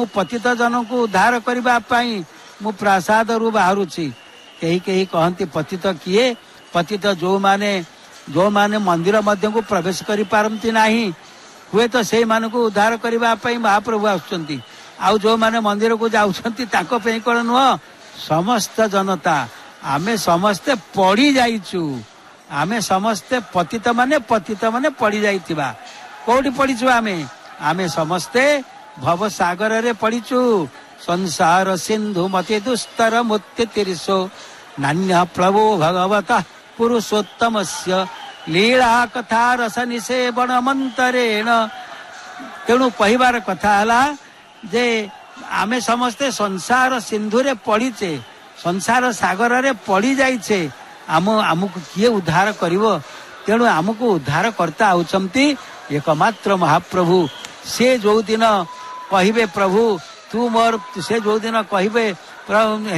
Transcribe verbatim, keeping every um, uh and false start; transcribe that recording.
मु पतित जन को उद्धार करने मु प्रासाद रु बाहरुची। कही कही कहती पतित किए? पतित जो माने जो माने मंदिर मध्य को प्रवेश करि पारंती नाही, हुए तो से मान को उद्धार करने महाप्रभु आसुचंती। आउ जो माने मंदिर को जाउछंती ताको पे कोन नुह, समस्त जनता आमे समस्ते पड़ी जाइचु। आमे समस्ते पतित माने पतित माने पड़ी जाइतिबा। कोठी पड़ीचु? आमे आमे समस्ते भव सागर रे पड़ीचु। संसार सिंधु मति दुस्तर मुत्य तिरिसो नान्य प्रभु भगवता पुरुषोत्तमस्य लीला कथा रस निसेवण मंतरेण। तेणु कहिबार कथा हला जे आमे समस्ते संसार सिंधु रे पड़ीचे, संसार सागर रे पड़ी जाइछे। आम आमको किए उद्धार करिवो? तेणु आमको उद्धार करता आउचंती एकमात्र महाप्रभु। से जो दिन कहिबे प्रभु तू मोर, से जो दिन कहिबे